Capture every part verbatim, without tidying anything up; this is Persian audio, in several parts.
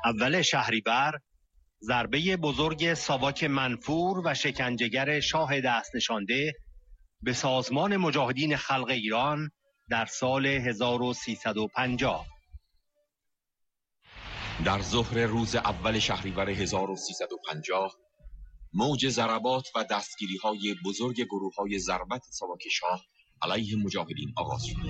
اول شهریور ضربه بزرگ ساواک منفور و شکنجهگر شاه دست نشانده به سازمان مجاهدین خلق ایران در سال هزار و سیصد و پنجاه. در ظهر روز اول شهریور هزار و سیصد و پنجاه موج ضربات و دستگیری‌های بزرگ گروه‌های ضربت ساواک شاه علیه مجاهدین آغاز شد.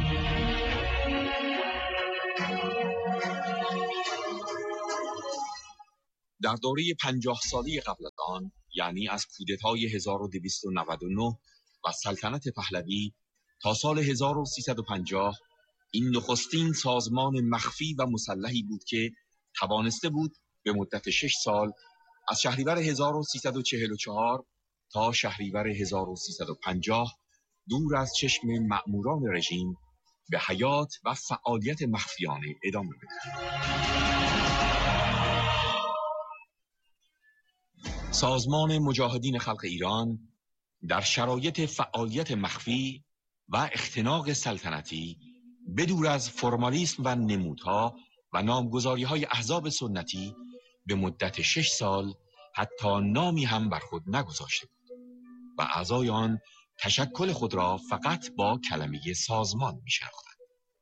در دوره پنجاه سالی قبل از آن، یعنی از کودتای هزار و دویست و نود و نه و سلطنت پهلوی تا سال هزار و سیصد و پنجاه، این نخستین سازمان مخفی و مسلحی بود که توانسته بود به مدت شش سال از شهریور هزار و سیصد و چهل و چهار تا شهریور هزار و سیصد و پنجاه دور از چشم مأموران رژیم به حیات و فعالیت مخفیانه ادامه بدهد. سازمان مجاهدین خلق ایران در شرایط فعالیت مخفی و اختناق سلطنتی بدور از فرمالیسم و نمودها و نامگذاری‌های احزاب سنتی به مدت شش سال حتی نامی هم بر خود نگذاشته بود و اعضای آن تشکل خود را فقط با کلمه سازمان می‌شناختند.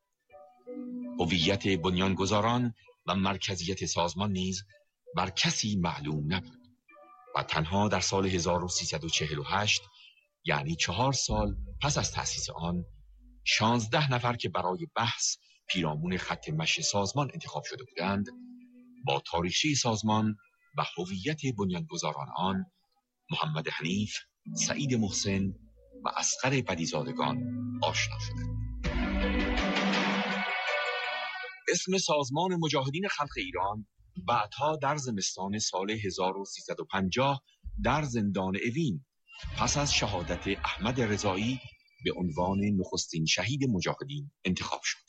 هویت بنیانگذاران و مرکزیت سازمان نیز بر کسی معلوم نبود و تنها در سال هزار و سیصد و چهل و هشت، یعنی چهار سال پس از تأسیس آن، شانزده نفر که برای بحث پیرامون خط مشی سازمان انتخاب شده بودند با تاریخچه سازمان و هویت بنیانگذاران آن، محمد حنیف، سعید محسن و اصغر بدیزادگان آشنا شدند. اسم سازمان مجاهدین خلق ایران بعدها در زمستان سال هزار و سیصد و پنجاه در زندان اوین پس از شهادت احمد رضایی به عنوان نخستین شهید مجاهدین انتخاب شد.